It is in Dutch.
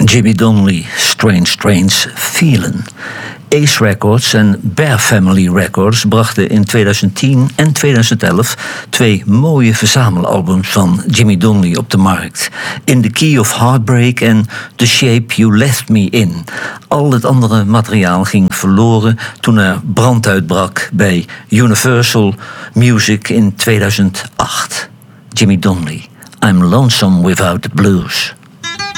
Jimmy Donnelly, Strange Feelin'. Ace Records en Bear Family Records brachten in 2010 en 2011 twee mooie verzamelalbums van Jimmy Donnelly op de markt. In the Key of Heartbreak en The Shape You Left Me In. Al het andere materiaal ging verloren toen er brand uitbrak bij Universal Music in 2008. Jimmy Donnelly, I'm Lonesome Without the Blues.